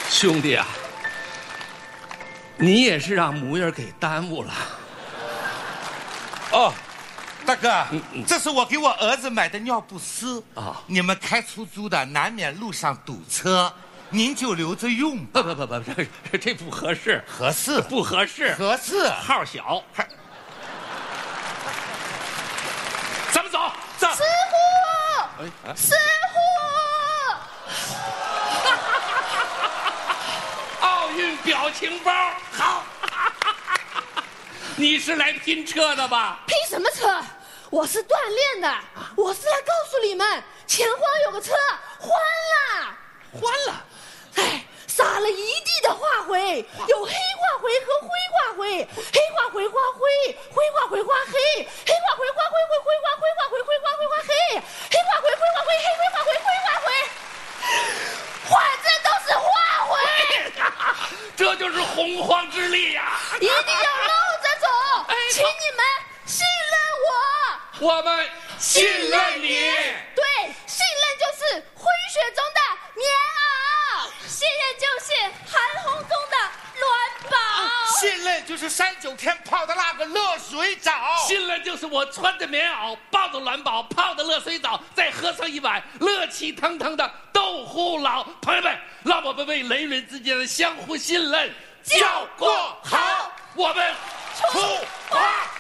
兄弟啊，你也是让母爷给耽误了。 哦，大哥，这是我给我儿子买的尿不湿啊。你们开出租的难免路上堵车，您就留着用吧。 不，这不合适。 合适？ 不合适。 合适。 号小。咱们走。走。 师傅，师傅。 奥运表情包好。你是来拼车的吧？ 拼什么车？我是锻炼的，我是来告诉你们，前方有个车翻了， 翻了， 哎，撒了一地的化肥，有黑化肥和灰化肥，黑化肥化灰，灰化肥化黑，黑化肥化灰灰化灰化灰灰化灰化黑，黑化肥灰化灰黑灰化灰灰化灰，反正都是化肥， 这就是洪荒之力呀！ 一定要绕着走，请你们信任我。 我们信任你。 对，信任就是灰雪中的棉袄，信任就是寒风中的暖宝， 信任就是39天泡的那个热水澡， 信任就是我穿着棉袄抱着暖宝泡的热水澡，再喝上一碗热气腾腾的豆腐脑。朋友们，让我们为人与人之间的相互信任叫过好，我们出发。